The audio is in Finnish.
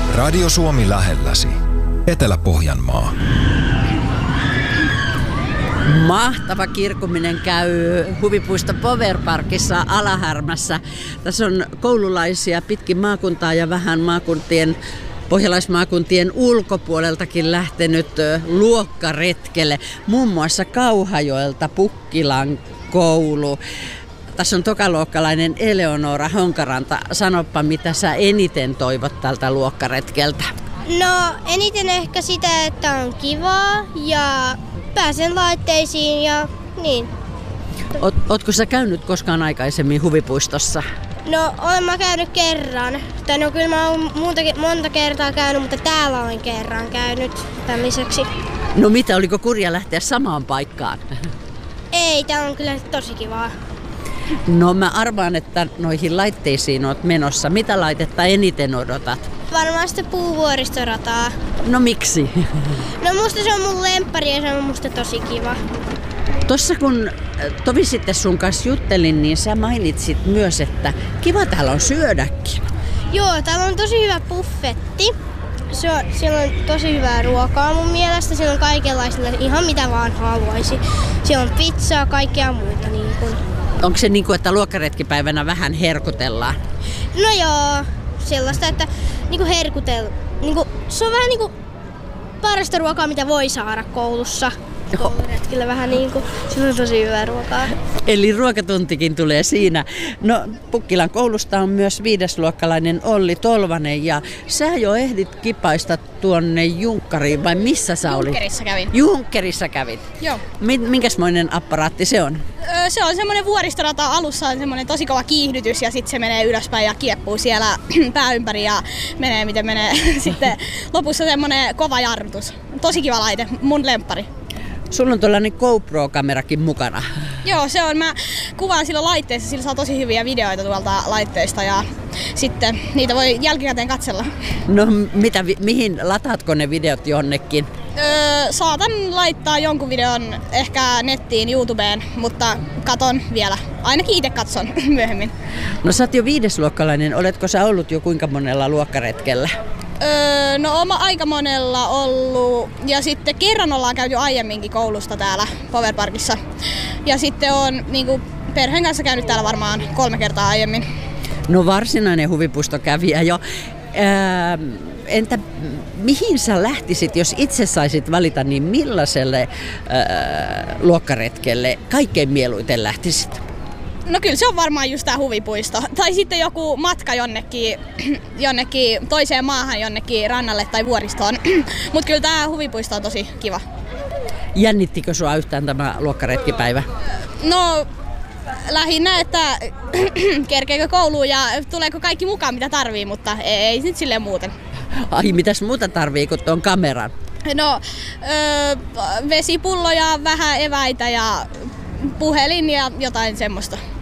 Radio Suomi lähelläsi. Etelä-Pohjanmaa. Mahtava kirkuminen käy huvipuisto Powerparkissa Alahärmässä. Tässä on koululaisia pitkin maakuntaa ja vähän pohjalaismaakuntien ulkopuoleltakin lähtenyt luokkaretkelle. Muun muassa Kauhajoelta Pukkilan koulu. Tässä on tokaluokkalainen Eleonora Honkaranta. Sanoppa, mitä sä eniten toivot tältä luokkaretkeltä? No eniten ehkä sitä, että on kivaa ja pääsen laitteisiin ja niin. Ootko sä käynyt koskaan aikaisemmin huvipuistossa? No olen mä käynyt kerran. Tai no kyllä mä oon monta kertaa käynyt, mutta täällä olen kerran käynyt tämän lisäksi. No mitä, oliko kurja lähteä samaan paikkaan? Ei, tää on kyllä tosi kivaa. No mä arvaan, että noihin laitteisiin oot menossa. Mitä laitetta eniten odotat? Varmaan sitä puuvuoristorataa. No miksi? No musta se on mun lemppari ja se on musta tosi kiva. Tossa kun Tovi sitten sun kanssa juttelin, niin sä mainitsit myös, että täällä on syödäkin. Joo, täällä on tosi hyvä buffetti. Siellä on tosi hyvää ruokaa mun mielestä. Siellä on kaikenlaista, ihan mitä vaan haluaisi. Siellä on pizzaa, kaikkea muuta. Niin kun. Onko se niin kuin, että luokkaretkipäivänä vähän herkutellaan? No joo, sellaista, että niin se on vähän niin kuin parasta ruokaa, mitä voi saada koulussa. Kouluretkillä vähän niin kuin, se on tosi hyvää ruokaa. Eli ruokatuntikin tulee siinä. No Pukkilan koulusta on myös 5-luokkalainen Olli Tolvanen ja sä jo ehdit kipaista tuonne Junkkariin vai missä sä olit? Junkkerissa kävin. Junkkerissa kävit? Joo. Minkäsmoinen apparaatti se on? Se on semmoinen vuoristorata, alussa on semmoinen tosi kova kiihdytys ja sitten se menee ylöspäin ja kieppuu siellä pää ympäri ja menee miten menee. Sitten lopussa semmoinen kova jarrutus. Tosi kiva laite, mun lemppari. Sulla on tuollainen GoPro-kamerakin mukana. Joo, se on. Mä kuvaan sillä laitteessa, sillä saa tosi hyviä videoita tuolta laitteista ja sitten niitä voi jälkikäteen katsella. No mihin lataatko ne videot jonnekin? Saatan laittaa jonkun videon ehkä nettiin, YouTubeen, mutta katon vielä. Ainakin itse katson myöhemmin. No sä oot jo 5-luokkalainen. Oletko sä ollut jo kuinka monella luokkaretkellä? No aika monella ollut ja sitten kerran ollaan käyty aiemminkin koulusta täällä Powerparkissa ja sitten on niin perheen kanssa käynyt täällä varmaan 3 kertaa aiemmin. No varsinainen huvipuistokävijä jo. Entä mihin sä lähtisit, jos itse saisit valita, niin millaiselle luokkaretkelle kaikkein mieluiten lähtisit? No kyllä se on varmaan just tää huvipuisto. Tai sitten joku matka jonnekin toiseen maahan, jonnekin rannalle tai vuoristoon. Mutta kyllä tää huvipuisto on tosi kiva. Jännittikö sua yhtään tämä luokkaretkipäivä? No lähinnä, että kerkeekö kouluun ja tuleeko kaikki mukaan mitä tarvii, mutta ei nyt silleen muuten. Ai, mitäs muuta tarvii kuin tuon kameran? No vesipullo ja vähän eväitä ja puhelin ja jotain semmoista.